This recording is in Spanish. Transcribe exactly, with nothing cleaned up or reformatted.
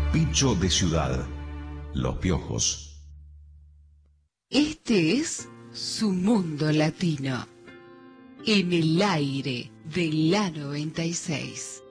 Bicho de ciudad. Los piojos. Este es Su Mundo Latino. En el aire de la noventa y seis.